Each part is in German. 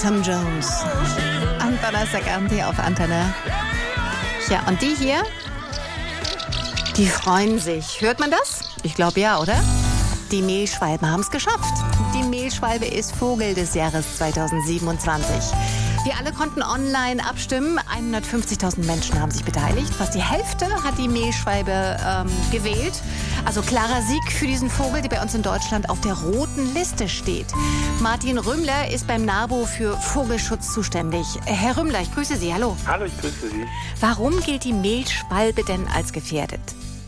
Tom Jones. Am Donnerstagabend hier auf Antenne. Ja, und die hier, die freuen sich. Hört man das? Ich glaube ja, oder? Die Mehlschwalben haben es geschafft. Die Mehlschwalbe ist Vogel des Jahres 2027. Wir alle konnten online abstimmen. 150.000 Menschen haben sich beteiligt. Fast die Hälfte hat die Mehlschwalbe gewählt. Also klarer Sieg für diesen Vogel, der bei uns in Deutschland auf der roten Liste steht. Martin Rümmler ist beim NABU für Vogelschutz zuständig. Herr Rümmler, ich grüße Sie. Hallo. Hallo, ich grüße Sie. Warum gilt die Mehlschwalbe denn als gefährdet?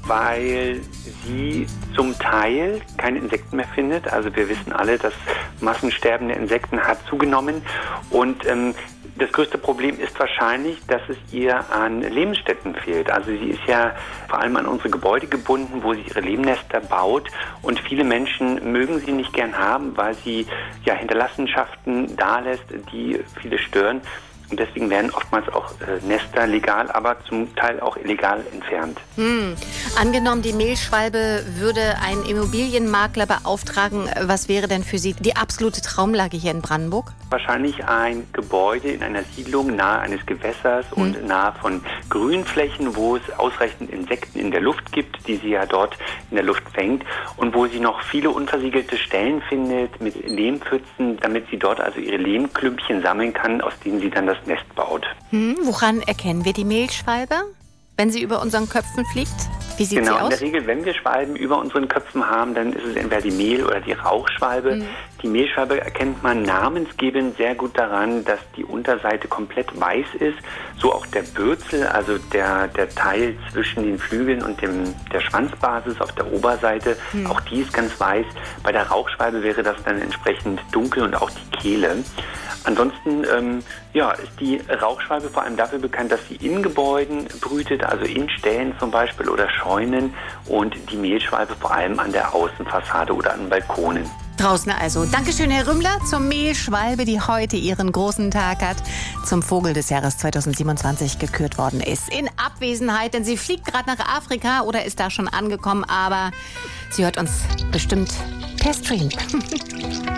Weil sie zum Teil keine Insekten mehr findet. Also wir wissen alle, das Massensterben der Insekten hat zugenommen. Und das größte Problem ist wahrscheinlich, dass es ihr an Lebensstätten fehlt. Also sie ist ja vor allem an unsere Gebäude gebunden, wo sie ihre Lebensnester baut. Und viele Menschen mögen sie nicht gern haben, weil sie ja Hinterlassenschaften dalässt, die viele stören. Und deswegen werden oftmals auch Nester legal, aber zum Teil auch illegal entfernt. Angenommen, die Mehlschwalbe würde einen Immobilienmakler beauftragen. Was wäre denn für Sie die absolute Traumlage hier in Brandenburg? Wahrscheinlich ein Gebäude in einer Siedlung nahe eines Gewässers und nahe von Grünflächen, wo es ausreichend Insekten in der Luft gibt, die sie ja dort in der Luft fängt und wo sie noch viele unversiegelte Stellen findet mit Lehmpfützen, damit sie dort also ihre Lehmklümpchen sammeln kann, aus denen sie dann das Nest baut. Woran erkennen wir die Mehlschwalbe, wenn sie über unseren Köpfen fliegt? Wie sieht sie aus? In der Regel, wenn wir Schwalben über unseren Köpfen haben, dann ist es entweder die Mehl- oder die Rauchschwalbe. Die Mehlschwalbe erkennt man namensgebend sehr gut daran, dass die Unterseite komplett weiß ist. So auch der Bürzel, also der Teil zwischen den Flügeln und der Schwanzbasis auf der Oberseite. Auch die ist ganz weiß. Bei der Rauchschwalbe wäre das dann entsprechend dunkel und auch die Kehle. Ansonsten ist die Rauchschwalbe vor allem dafür bekannt, dass sie in Gebäuden brütet, also in Ställen zum Beispiel oder Scheunen, und die Mehlschwalbe vor allem an der Außenfassade oder an Balkonen. Draußen also. Dankeschön, Herr Rümmler, zur Mehlschwalbe, die heute ihren großen Tag hat, zum Vogel des Jahres 2027 gekürt worden ist. In Abwesenheit, denn sie fliegt gerade nach Afrika oder ist da schon angekommen, aber sie hört uns bestimmt per Stream.